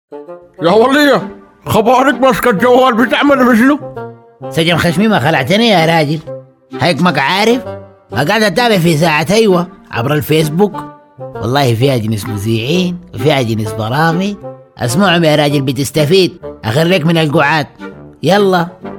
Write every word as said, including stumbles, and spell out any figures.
يا ولية، خبرك ماسكة الجوال بتعمل بشنو؟ سجن خشمي ما خلعتني يا راجل، هيك ما عارف. ما قاعد اتابع في ساعة ايوه عبر الفيسبوك، والله فيها جنس مذيعين وفيها جنس برامج. اسمعهم يا راجل بتستفيد، اخرك من القعاد. يلا